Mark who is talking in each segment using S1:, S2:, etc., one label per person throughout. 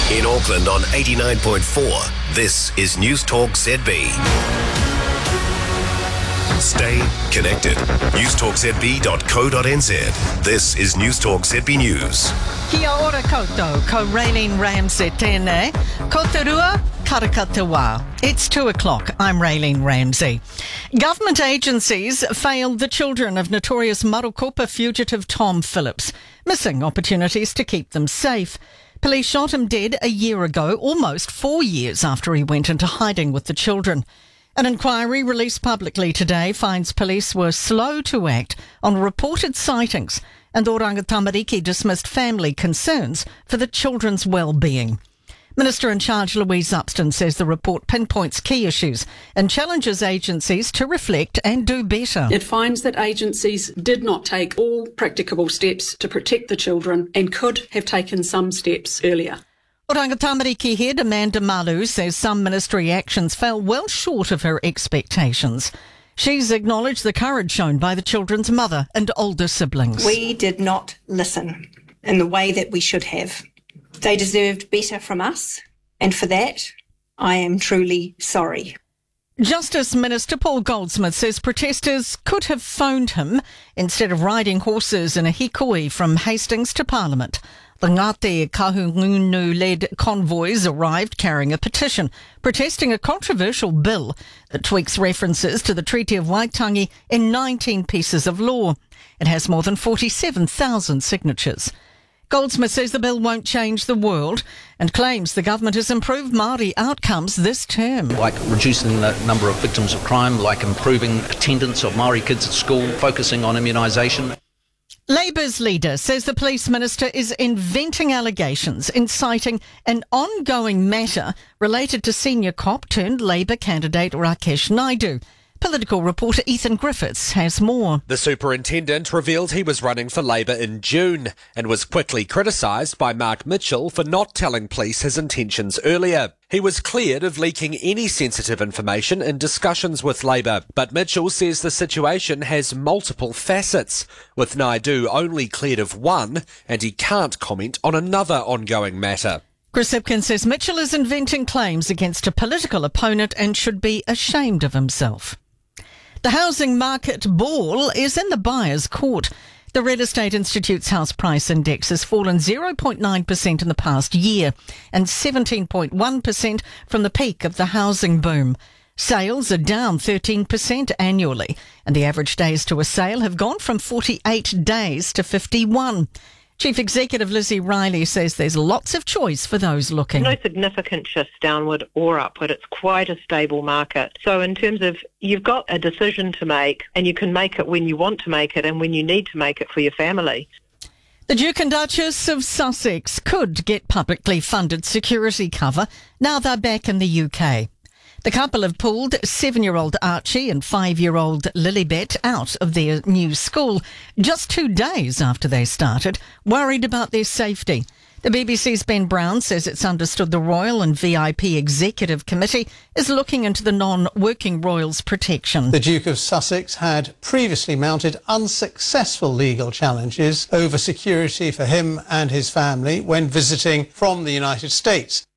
S1: In Auckland on 89.4, this is News Talk ZB. Stay connected. newstalkzb.co.nz. This is News Talk ZB News.
S2: Kia ora koutou, ko Raylene Ramsey tēnei, ko te rua, karaka te wā. It's 2 o'clock. I'm Raylene Ramsey. Government agencies failed the children of notorious Marukopa fugitive Tom Phillips, missing opportunities to keep them safe. Police shot him dead a year ago, almost 4 years after he went into hiding with the children. An inquiry released publicly today finds police were slow to act on reported sightings, and Oranga Tamariki dismissed family concerns for the children's well-being. Minister-in-charge Louise Upston says the report pinpoints key issues and challenges agencies to reflect and do better.
S3: It finds that agencies did not take all practicable steps to protect the children and could have taken some steps earlier.
S2: Oranga Tamariki head Amanda Malu says some ministry actions fell well short of her expectations. She's acknowledged the courage shown by the children's mother and older siblings.
S4: We did not listen in the way that we should have. They deserved better from us, and for that, I am truly sorry.
S2: Justice Minister Paul Goldsmith says protesters could have phoned him instead of riding horses in a hikoi from Hastings to Parliament. The Ngāti Kahungunu-led convoys arrived carrying a petition protesting a controversial bill that tweaks references to the Treaty of Waitangi in 19 pieces of law. It has more than 47,000 signatures. Goldsmith says the bill won't change the world and claims the government has improved Māori outcomes this term.
S5: Like reducing the number of victims of crime, like improving attendance of Māori kids at school, focusing on immunisation.
S2: Labour's leader says the police minister is inventing allegations, inciting an ongoing matter related to senior cop turned Labour candidate Rakesh Naidu. Political reporter Ethan Griffiths has more.
S6: The superintendent revealed he was running for Labour in June and was quickly criticised by Mark Mitchell for not telling police his intentions earlier. He was cleared of leaking any sensitive information in discussions with Labour, but Mitchell says the situation has multiple facets, with Naidu only cleared of one and he can't comment on another ongoing matter.
S2: Chris Hipkins says Mitchell is inventing claims against a political opponent and should be ashamed of himself. The housing market ball is in the buyer's court. The Real Estate Institute's house price index has fallen 0.9% in the past year and 17.1% from the peak of the housing boom. Sales are down 13% annually, and the average days to a sale have gone from 48 days to 51. Chief Executive Lizzie Riley says there's lots of choice for those looking.
S7: No significant shifts downward or upward. It's quite a stable market. So in terms of you've got a decision to make, and you can make it when you want to make it and when you need to make it for your family.
S2: The Duke and Duchess of Sussex could get publicly funded security cover now they're back in the UK. The couple have pulled 7-year-old Archie and 5-year-old Lilibet out of their new school just 2 days after they started, worried about their safety. The BBC's Ben Brown says it's understood the Royal and VIP Executive Committee is looking into the non-working royals' protection.
S8: The Duke of Sussex had previously mounted unsuccessful legal challenges over security for him and his family when visiting from the United States.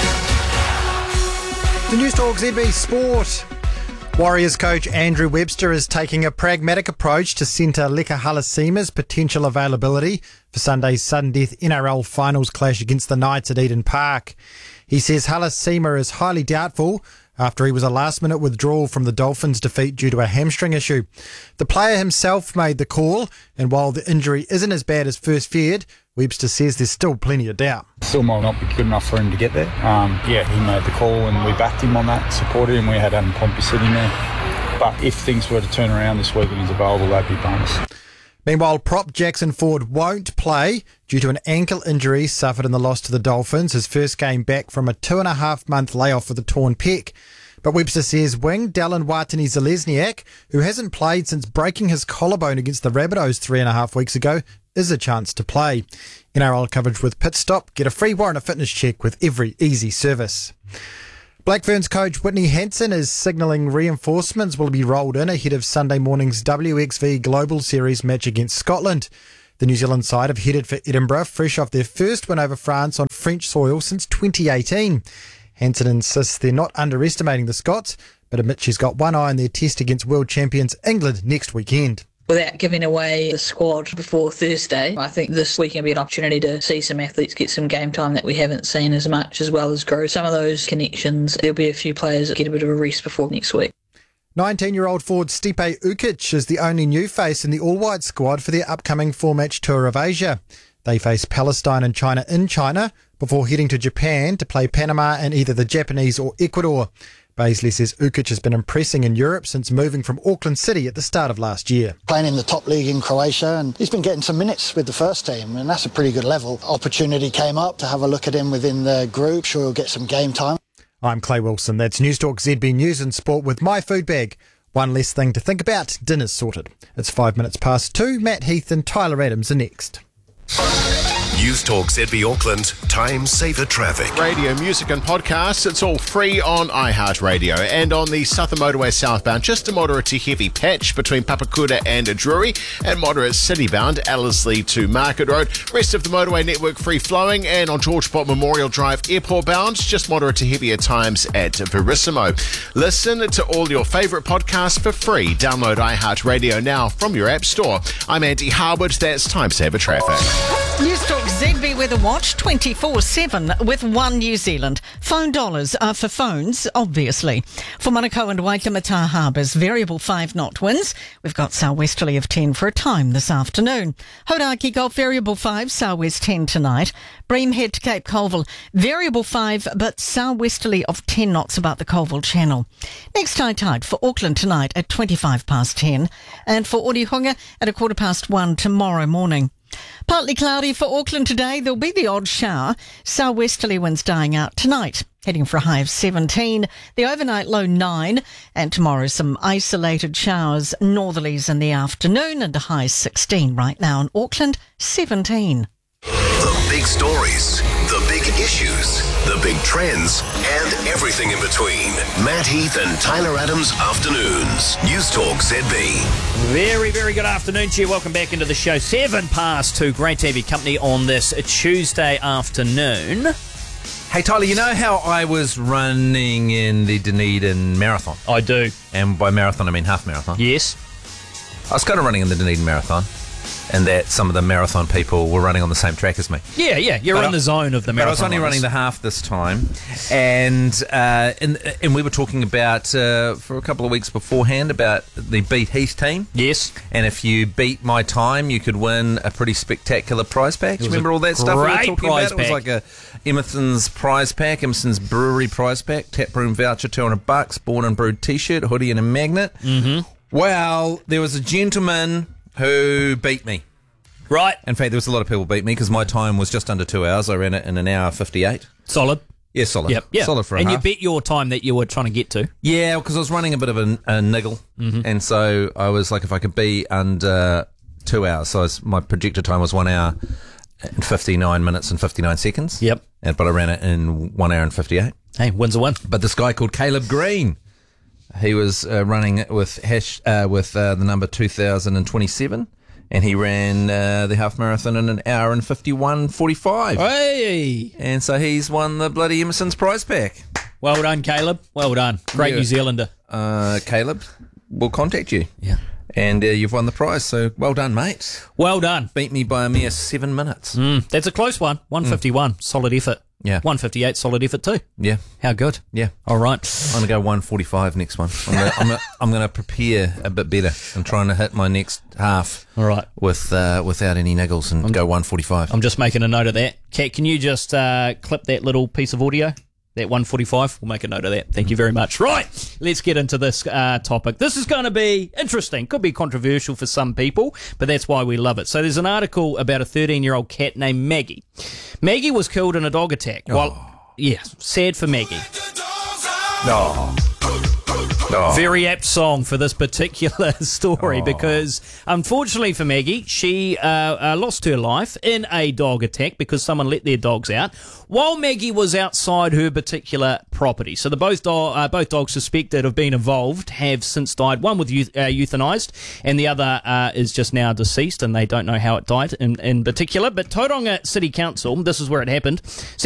S9: The News Talk ZB Sport. Warriors coach Andrew Webster is taking a pragmatic approach to centre Leka Halasima's potential availability for Sunday's sudden death NRL finals clash against the Knights at Eden Park. He says Halasima is highly doubtful after he was a last-minute withdrawal from the Dolphins' defeat due to a hamstring issue. The player himself made the call, and while the injury isn't as bad as first feared, Webster says there's still plenty of doubt.
S10: Still might not be good enough for him to get there. He made the call and we backed him on that, supported him. We had Adam Pompey sitting there. But if things were to turn around this week and he's available, that'd be a bonus.
S9: Meanwhile, prop Jackson Ford won't play due to an ankle injury suffered in the loss to the Dolphins, his first game back from a 2.5-month layoff with a torn pec. But Webster says wing Dallin Watene-Zelezniak, who hasn't played since breaking his collarbone against the Rabbitohs 3.5 weeks ago, is a chance to play. NRL coverage with Pit Stop. Get a free warrant of fitness check with every easy service. Black Ferns coach Whitney Hansen is signalling reinforcements will be rolled in ahead of Sunday morning's WXV Global Series match against Scotland. The New Zealand side have headed for Edinburgh, fresh off their first win over France on French soil since 2018. Hansen insists they're not underestimating the Scots, but admits she's got one eye on their test against world champions England next weekend.
S11: Without giving away the squad before Thursday, I think this weekend will be an opportunity to see some athletes get some game time that we haven't seen as much, as well as grow some of those connections. There'll be a few players that get a bit of a rest before next week.
S9: 19-year-old forward Stipe Ukic is the only new face in the all-white squad for their upcoming 4-match tour of Asia. They face Palestine and China in China before heading to Japan to play Panama and either the Japanese or Ecuador. Baisley says Ukic has been impressing in Europe since moving from Auckland City at the start of last year.
S12: Playing in the top league in Croatia, and he's been getting some minutes with the first team, and that's a pretty good level. Opportunity came up to have a look at him within the group. Sure he'll get some game time.
S9: I'm Clay Wilson. That's News Talk ZB News and Sport with my food bag. One less thing to think about. Dinner's sorted. It's 5 minutes past 2. Matt Heath and Tyler Adams are next.
S1: News Talk ZB Auckland, time saver traffic.
S13: Radio, music and podcasts, it's all free on iHeartRadio. And on the Southern Motorway southbound, just a moderate to heavy patch between Papakura and Drury, and moderate citybound, Ellerslie to Market Road. Rest of the motorway network free flowing, and on George Bott Memorial Drive, airport bound, just moderate to heavy at times at Verissimo. Listen to all your favourite podcasts for free. Download iHeartRadio now from your app store. I'm Andy Harwood, that's time saver traffic.
S2: News Talk ZB Weather Watch 24/7 with One New Zealand. Phone dollars are for phones, obviously. For Manukau and Waitemata Harbours, variable 5-knot winds. We've got southwesterly of 10 for a time this afternoon. Hodaki Gulf, variable 5, southwest 10 tonight. Bream Head to Cape Colville, variable 5, but southwesterly of 10 knots about the Colville Channel. Next high tide for Auckland tonight at 25 past 10, and for Orihunga at 1:15 tomorrow morning. Partly cloudy for Auckland today. There'll be the odd shower. Southwesterly winds dying out tonight, heading for a high of 17. The overnight low 9. And tomorrow some isolated showers, northerlies in the afternoon, and a high 16 right now in Auckland, 17.
S1: The big stories, the big issues, the big trends, and everything in between. Matt Heath and Tyler Adams Afternoons. News Talk ZB.
S14: Very, very good afternoon to you. Welcome back into the show. 7 past 2. Great to have your company on this Tuesday afternoon.
S15: Hey, Tyler, you know how I was running in the Dunedin Marathon?
S14: I do.
S15: And by marathon, I mean half marathon.
S14: Yes.
S15: I was kind of running in the Dunedin Marathon, and that some of the marathon people were running on the same track as me.
S14: Yeah, you're in the zone of the marathon.
S15: But I was only running the half this time, and we were talking about, for a couple of weeks beforehand, about the Beat Heath team.
S14: Yes.
S15: And if you beat my time, you could win a pretty spectacular prize pack. Do you remember all that stuff we were talking about? It was like a Emerson's prize pack, Emerson's brewery prize pack, tap room voucher, $200, Born and Brewed t-shirt, hoodie and a magnet.
S14: Mm-hmm.
S15: Well, there was a gentleman who beat me.
S14: Right.
S15: In fact, there was a lot of people beat me because my time was just under 2 hours. I ran it in an hour 58.
S14: Solid.
S15: Yeah, solid.
S14: Yep.
S15: Solid for a
S14: half. And
S15: half.
S14: you bet your time that you were trying to get to.
S15: Yeah, because I was running a bit of a niggle.
S14: Mm-hmm.
S15: And so I was like, if I could be under 2 hours. So my projected time was 1 hour and 59 minutes and 59 seconds.
S14: Yep.
S15: But I ran it in 1 hour and 58.
S14: Hey, win's a win.
S15: But this guy called Caleb Green, he was running with the number 2027. And he ran the half marathon in an hour and 51:45.
S14: Hey!
S15: And so he's won the bloody Emerson's prize pack.
S14: Well done, Caleb. Well done. Great New Zealander.
S15: Caleb, we'll contact you.
S14: Yeah.
S15: And you've won the prize, so well done, mate.
S14: Well done.
S15: Beat me by a mere 7 minutes.
S14: That's a close one. 151. Solid effort.
S15: Yeah.
S14: 158. Solid effort too.
S15: Yeah.
S14: How good?
S15: Yeah.
S14: All right.
S15: I'm going to go 145 next one. I'm going to prepare a bit better and trying to hit my next half.
S14: All right.
S15: Without any niggles and go 145.
S14: I'm just making a note of that. Kat, can you just clip that little piece of audio? That 145, we'll make a note of that. Thank you very much. Right, let's get into this topic. This is going to be interesting. Could be controversial for some people, but that's why we love it. So there's an article about a 13-year-old cat named Maggie. Maggie was killed in a dog attack. Yeah, sad for Maggie.
S15: No.
S14: Very apt song for this particular story because, unfortunately for Maggie, she lost her life in a dog attack because someone let their dogs out while Maggie was outside her particular property. So the both dogs suspected of being involved have since died. One was euthanized and the other is just now deceased, and they don't know how it died in particular. But Tauranga City Council, this is where it happened,